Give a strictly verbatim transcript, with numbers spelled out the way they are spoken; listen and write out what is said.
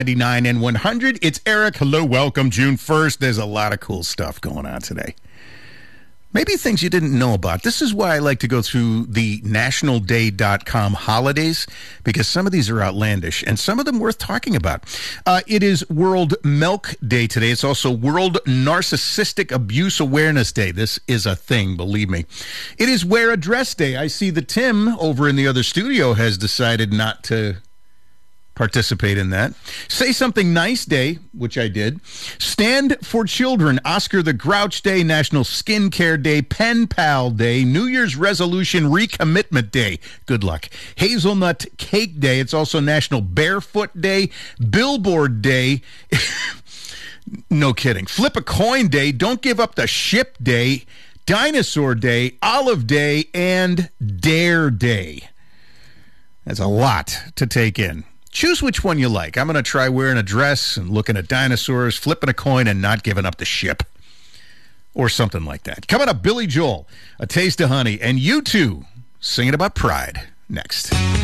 ninety-nine and one hundred. It's Eric. Hello, welcome. June first. There's a lot of cool stuff going on today. Maybe things you didn't know about. This is why I like to go through the national day dot com holidays, because some of these are outlandish and some of them worth talking about. Uh, it is World Milk Day today. It's also World Narcissistic Abuse Awareness Day. This is a thing, believe me. It is Wear a Dress Day. I see that Tim over in the other studio has decided not to participate in that. Say Something Nice Day, which I did. Stand for Children, Oscar the Grouch Day, National Skincare Day, Pen Pal Day, New Year's Resolution Recommitment Day. Good luck. Hazelnut Cake Day. It's also National Barefoot Day, Billboard Day. No kidding. Flip a Coin Day, Don't Give Up the Ship Day, Dinosaur Day, Olive Day, and Dare Day. That's a lot to take in. Choose which one you like. I'm going to try wearing a dress and looking at dinosaurs, flipping a coin, and not giving up the ship. Or something like that. Coming up, Billy Joel, A Taste of Honey, and U two singing about pride next.